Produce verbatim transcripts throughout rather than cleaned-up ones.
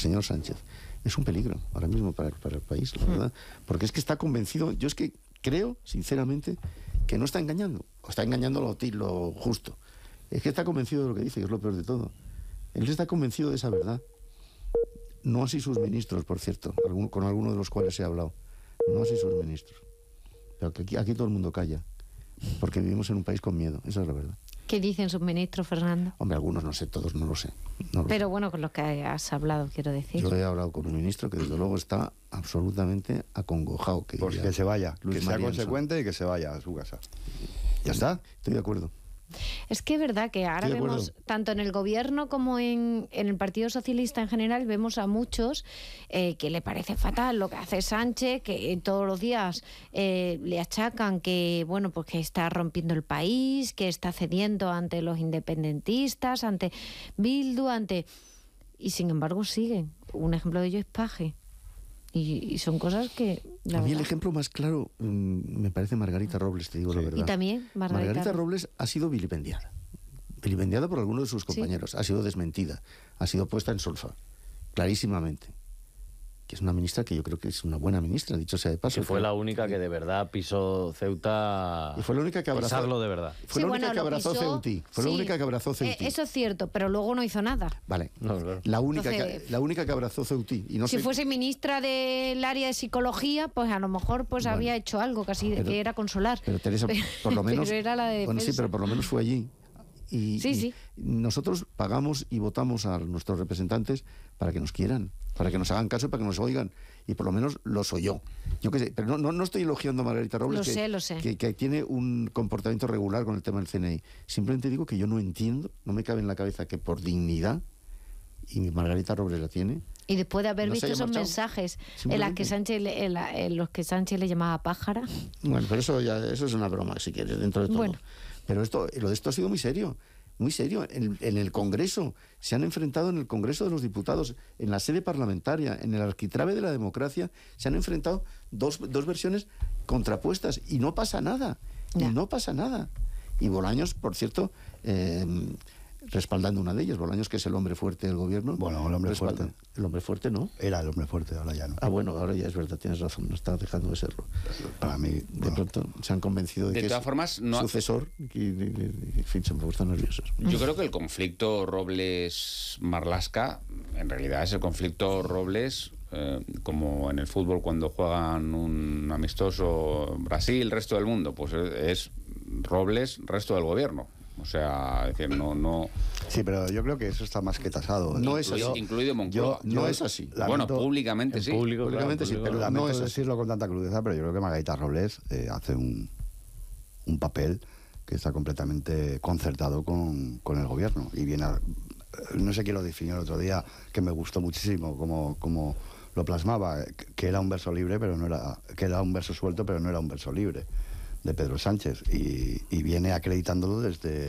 señor Sánchez, es un peligro ahora mismo para, para el país, la verdad. Porque es que está convencido, yo es que creo, sinceramente, que no está engañando, o está engañando lo, lo justo. Es que está convencido de lo que dice, que es lo peor de todo. Él está convencido de esa verdad. No así sus ministros, por cierto, algún, con alguno de los cuales he hablado. No así sus ministros. Pero que aquí, aquí todo el mundo calla, porque vivimos en un país con miedo, esa es la verdad. ¿Qué dicen sus ministros, Fernando? Hombre, algunos no sé, todos no lo sé. No lo Pero sé. bueno, con los que has hablado, quiero decir. Yo he hablado con un ministro que desde luego está absolutamente acongojado. Que, pues que se vaya, Luis que sea Marianson. consecuente y que se vaya a su casa. ¿Ya está? Estoy de acuerdo. Es que es verdad que ahora vemos, tanto en el gobierno como en, en el Partido Socialista en general, vemos a muchos eh, que le parece fatal lo que hace Sánchez, que eh, todos los días eh, le achacan que, bueno, pues que está rompiendo el país, que está cediendo ante los independentistas, ante Bildu, ante... Y sin embargo siguen. Un ejemplo de ello es Paje. Y, y son cosas que... A mí el ejemplo más claro mm, me parece Margarita Robles, te digo sí. la verdad. Y también Margarita, Margarita Robles ha sido vilipendiada. Vilipendiada por algunos de sus compañeros. Sí. Ha sido desmentida. Ha sido puesta en solfa. Clarísimamente. Que es una ministra que yo creo que es una buena ministra, dicho sea de paso. Que fue la única que de verdad pisó Ceuta... Y fue la única que abrazó... Pisarlo de verdad. Fue sí, la única bueno, que abrazó pisó, Ceutí. Fue sí, la única que abrazó Ceutí. Eh, eso es cierto, pero luego no hizo nada. Vale. No, claro. La única, Entonces, que, la única que abrazó Ceutí. Y no si sé... fuese ministra del área de psicología, pues a lo mejor pues bueno, había hecho algo casi pero, que era consolar. Pero Teresa, por lo menos... pero era la de bueno, sí, pero por lo menos fue allí. Y, sí, sí. y nosotros pagamos y votamos a nuestros representantes para que nos quieran, para que nos hagan caso y para que nos oigan. Y por lo menos los oyó. Yo qué sé, pero no, no, no estoy elogiando a Margarita Robles, lo que, sé, lo sé. Que, que tiene un comportamiento regular con el tema del C N I. Simplemente digo que yo no entiendo, no me cabe en la cabeza que por dignidad, y Margarita Robles la tiene... Y después de haber no visto esos marchado. mensajes en, las que Sánchez le, en, la, en los que Sánchez le llamaba pájara. Bueno, pero eso ya eso es una broma, si quieres, dentro de todo. Bueno. Pero esto, lo de esto ha sido muy serio, muy serio. En, en el Congreso, se han enfrentado en el Congreso de los Diputados, en la sede parlamentaria, en el arquitrabe de la democracia, se han enfrentado dos, dos versiones contrapuestas y no pasa nada, ya. y no pasa nada. Y Bolaños, por cierto... Eh, respaldando una de ellas, Bolaños, que es el hombre fuerte del gobierno. Bueno, el hombre respalda. fuerte. El hombre fuerte, ¿no? Era el hombre fuerte, ahora ya no. Ah, bueno, ahora ya es verdad, tienes razón, no está dejando de serlo. Para mí... De bueno. pronto se han convencido de, de que todas es formas, no... sucesor y, y, y, en fin, se me están nerviosos. Yo creo que el conflicto Robles-Marlaska en realidad es el conflicto Robles eh, como en el fútbol cuando juegan un amistoso Brasil, resto del mundo, pues es Robles, resto del gobierno. O sea, es decir, no, no... Sí, pero yo creo que eso está más que tasado. No es así. Incluido, incluido Moncloa. Yo, no yo, es así. Lamento, bueno, públicamente sí. Público, públicamente claro, sí, pero lamento no es decirlo así. con tanta crudeza, pero yo creo que Margarita Robles eh, hace un, un papel que está completamente concertado con, con el gobierno. Y viene a, no sé quién lo definió el otro día, que me gustó muchísimo, como, como lo plasmaba, que era un verso libre, pero no era, que era un verso suelto, pero no era un verso libre, de Pedro Sánchez, y, y viene acreditándolo desde,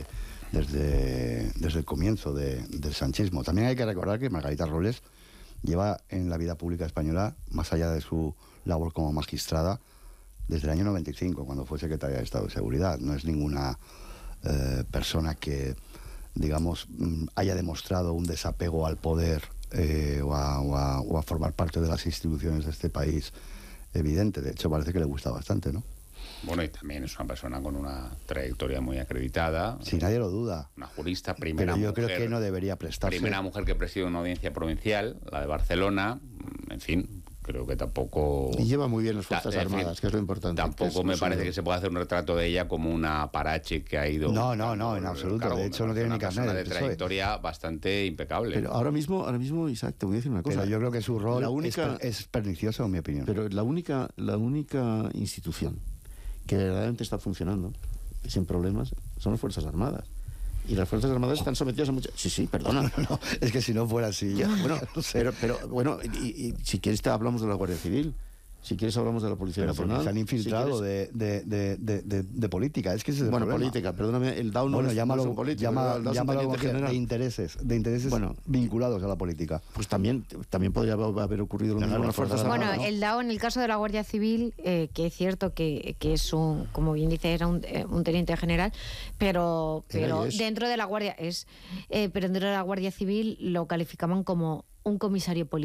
desde, desde el comienzo de, del sanchismo. También hay que recordar que Margarita Robles lleva en la vida pública española, más allá de su labor como magistrada, desde el año noventa y cinco, cuando fue secretaria de Estado de Seguridad. No es ninguna eh, persona que, digamos, haya demostrado un desapego al poder eh, o, a, o, a, o a formar parte de las instituciones de este país evidente. De hecho, parece que le gusta bastante, ¿no? Bueno, y también es una persona con una trayectoria muy acreditada. Si nadie lo duda. Una jurista, primera Pero yo mujer, creo que no debería prestarse. Primera mujer que preside una audiencia provincial, la de Barcelona. En fin, creo que tampoco... Y lleva muy bien las Fuerzas Ta, Armadas, fin, que es lo importante. Tampoco me parece que se pueda hacer un retrato de ella como una parache que ha ido... No, no, no, en absoluto. Cargo, de hecho, no tiene ni carnet. Una persona de trayectoria bastante impecable. Pero ahora mismo, ahora mismo, Isaac, te voy a decir una cosa. Pero yo creo que su rol la única, es, per, es pernicioso, en mi opinión. Pero la única, la única institución que verdaderamente está funcionando sin problemas son las Fuerzas Armadas. Y las Fuerzas Armadas están sometidas a muchas... Sí, sí, perdona. No, no, no, es que si no fuera así... Ya, bueno, no sé. pero, pero, bueno, y, y si quieres te hablamos de la Guardia Civil. Si quieres hablamos de la Policía pero Nacional. se han infiltrado si de, de, de, de, de, de política. Es que ese es el bueno, problema. política, perdóname, el D A O no bueno, es, llámalo, no es político, llama, el D A O llámalo es general. de intereses, de intereses bueno, vinculados a la política. Pues también, también podría haber ocurrido lo mismo en las Fuerzas Bueno, Armadas, ¿no? el D A O en el caso de la Guardia Civil, eh, que es cierto que, que es un, como bien dice, era un, eh, un teniente general, pero, pero es. dentro de la Guardia es, eh, pero dentro de la Guardia Civil lo calificaban como un comisario político.